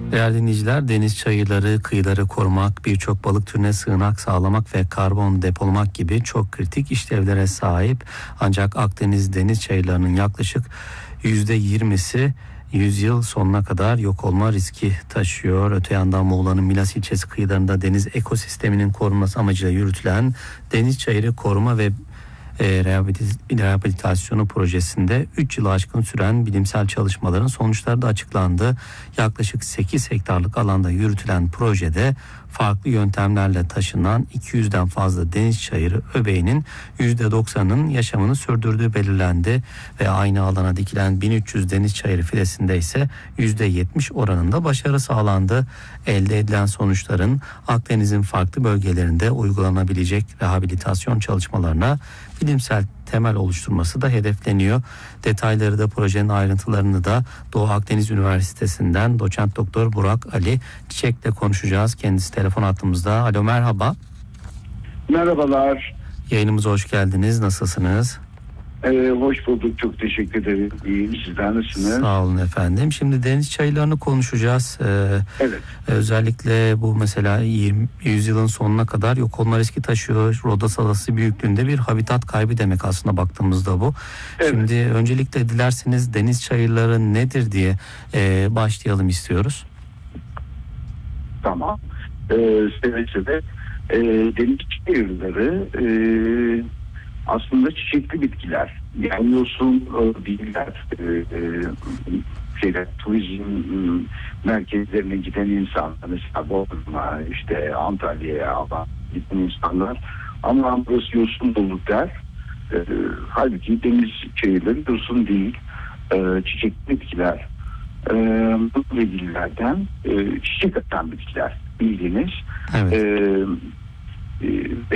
Değerli dinleyiciler, deniz çayırları, kıyıları korumak, birçok balık türüne sığınak sağlamak ve karbon depolamak gibi çok kritik işlevlere sahip. Ancak Akdeniz deniz çayırlarının yaklaşık %20'si 100 yıl sonuna kadar yok olma riski taşıyor. Öte yandan Muğla'nın Milas ilçesi kıyılarında deniz ekosisteminin korunması amacıyla yürütülen Deniz Çayırı Koruma ve Rehabilitasyonu projesinde 3 yılı aşkın süren bilimsel çalışmaların sonuçları da açıklandı. Yaklaşık 8 hektarlık alanda yürütülen projede farklı yöntemlerle taşınan 200'den fazla deniz çayırı öbeğinin %90'ının yaşamını sürdürdüğü belirlendi ve aynı alana dikilen 1300 deniz çayırı filesinde ise %70 oranında başarı sağlandı. Elde edilen sonuçların Akdeniz'in farklı bölgelerinde uygulanabilecek rehabilitasyon çalışmalarına bilimsel temel oluşturması da hedefleniyor. Detayları da projenin ayrıntılarını da Doğu Akdeniz Üniversitesi'nden doçent doktor Burak Ali Çiçek'le konuşacağız. Kendisi telefon hattımızda. Alo, merhaba. Merhabalar. Yayınımıza hoş geldiniz. Nasılsınız? Hoş bulduk. Çok teşekkür ederim. İyiyim. Sizler nasılsınız? Sağ olun efendim. Şimdi deniz çayırlarını konuşacağız. Evet. Özellikle bu mesela 100 yılın sonuna kadar yok olma riski taşıyor. Rodos Adası büyüklüğünde bir habitat kaybı demek aslında baktığımızda bu. Evet. Şimdi öncelikle dilerseniz deniz çayırları nedir diye başlayalım istiyoruz. Tamam. Seve seve. Deniz çayırları aslında çiçekli bitkiler. Yani yosun değiller. Turizm merkezlerine giden insanlar, mesela Bodrum'a, işte Antalya'ya giden insanlar, ama burası yosun dolu der. Halbuki deniz çayırları yosun değil. Çiçekli bitkiler. Bu bilgilerden çiçek atan bitkiler bildiğiniz. Evet. Ve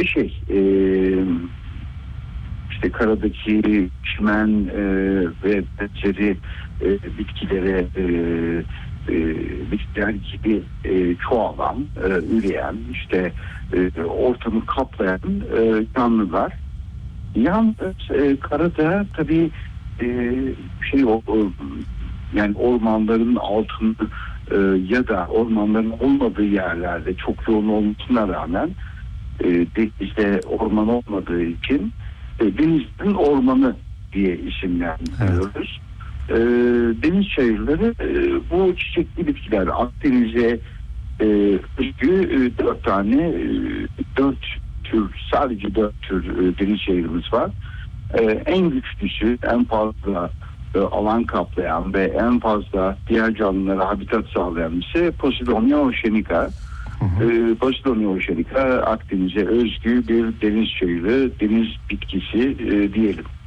işte karadaki çimen ve benzeri bitkilere bitkiler gibi çoğalan, üreyen, işte ortamı kaplayan canlılar. Yalnız karada tabii yani ormanların altında ya da ormanların olmadığı yerlerde çok yoğun olmasına rağmen denizde orman olmadığı için denizin ormanı diye isimlendiriyoruz. Evet. Deniz çayırları bu çiçekli bitkiler. Akdeniz'e özgü 4 tür, sadece 4 tür deniz çayırımız var. En güçlüsü, en fazla alan kaplayan ve en fazla diğer canlılara habitat sağlayan ise Posidonia oceanica. Posidonia oceanica Akdeniz'e özgü bir deniz çayırı, deniz bitkisi diyelim.